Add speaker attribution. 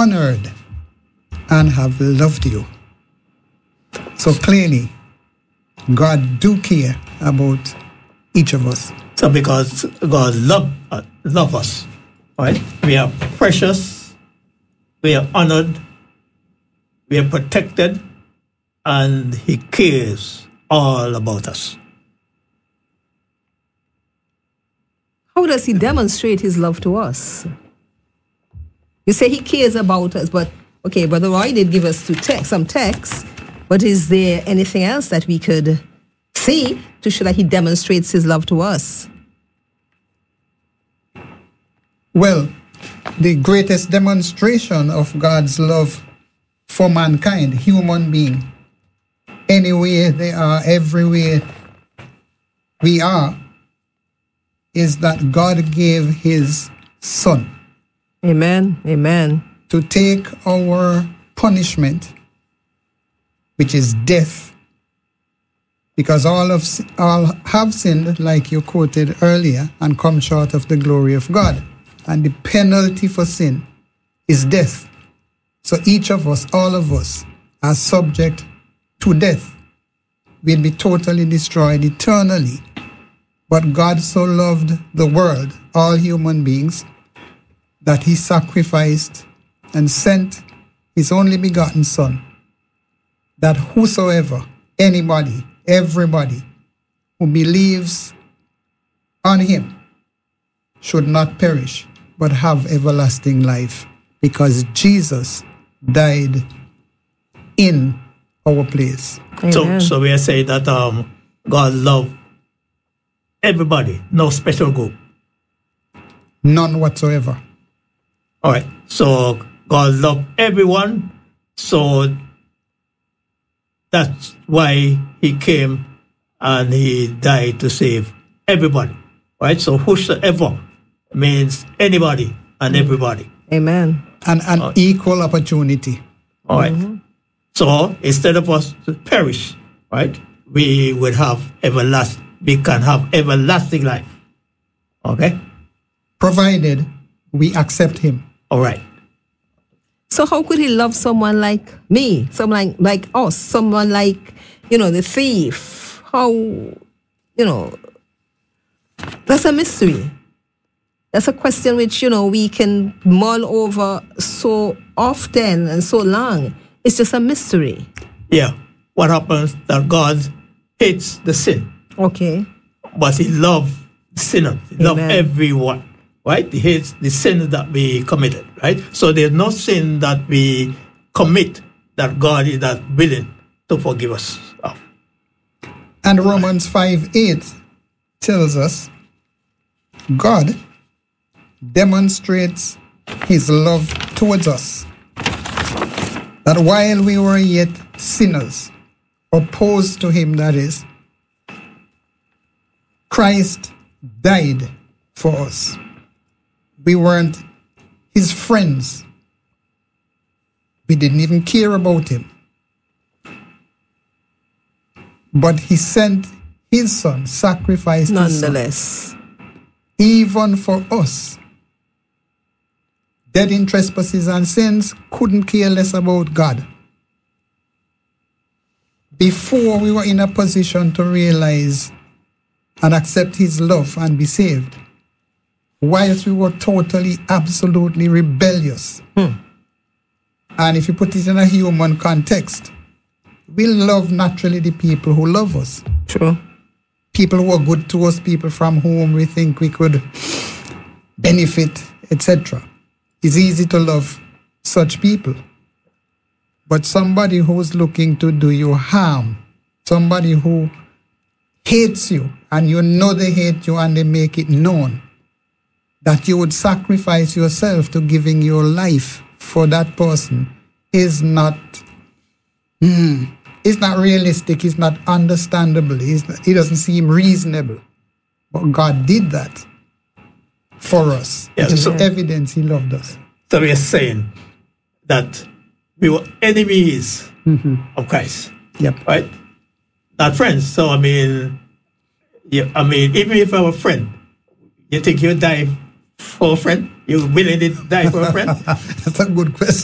Speaker 1: honored and have loved you. So clearly, God do care about each of us.
Speaker 2: So because God love us, right? We are precious, we are honored, we are protected, and He cares all about us.
Speaker 3: How does He demonstrate His love to us? You say He cares about us, but okay, Brother Roy did give us some text, but is there anything else that we could see to show that He demonstrates His love to us?
Speaker 1: Well, the greatest demonstration of God's love for mankind, human being, anywhere they are, everywhere we are, is that God gave His Son.
Speaker 3: Amen. Amen.
Speaker 1: To take our punishment, which is death, because all have sinned, like you quoted earlier, and come short of the glory of God. And the penalty for sin is death. So each of us, all of us, are subject to death. We'll be totally destroyed eternally. But God so loved the world, all human beings, that He sacrificed and sent His only begotten Son, that whosoever, anybody, everybody who believes on Him should not perish, but have everlasting life, because Jesus died in our place.
Speaker 2: So we are saying that God loved everybody, no special group.
Speaker 1: None whatsoever.
Speaker 2: All right. So God loved everyone. So that's why He came and He died to save everybody. Right? So whosoever means anybody and everybody.
Speaker 3: Amen.
Speaker 1: And an equal opportunity.
Speaker 2: All right. Mm-hmm. So instead of us to perish, right, we would have we can have everlasting life. Okay?
Speaker 1: Provided we accept Him.
Speaker 2: All right.
Speaker 3: So how could He love someone like me, someone like us, someone like, the thief? How, that's a mystery. That's a question which, we can mull over so often and so long. It's just a mystery.
Speaker 2: Yeah. What happens that God hates the sin.
Speaker 3: Okay.
Speaker 2: But He loves sinners. He loves everyone. Right? He hates the sin that we committed. Right? So there's no sin that we commit that God is not willing to forgive us of.
Speaker 1: And Romans 5:8 tells us God demonstrates His love towards us, that while we were yet sinners, opposed to Him, that is, Christ died for us. We weren't His friends. We didn't even care about Him. But He sent His Son, sacrificed
Speaker 3: nonetheless,
Speaker 1: His Son, even for us. Dead in trespasses and sins, couldn't care less about God. Before we were in a position to realize and accept His love and be saved, whilst we were totally, absolutely rebellious. And if you put it in a human context, we love naturally the people who love us.
Speaker 3: True.
Speaker 1: People who are good to us, people from whom we think we could benefit, etc. It's easy to love such people. But somebody who's looking to do you harm, somebody who hates you, and you know they hate you and they make it known, that you would sacrifice yourself to giving your life for that person is not realistic, it's not understandable, it doesn't seem reasonable. But God did that for us. Yeah, it's evidence He loved us.
Speaker 2: So we are saying that we were enemies of Christ.
Speaker 1: Yep.
Speaker 2: Right? Not friends. So even if I'm a friend, you think you die for a friend? You willing to die for a friend?
Speaker 1: That's a good question.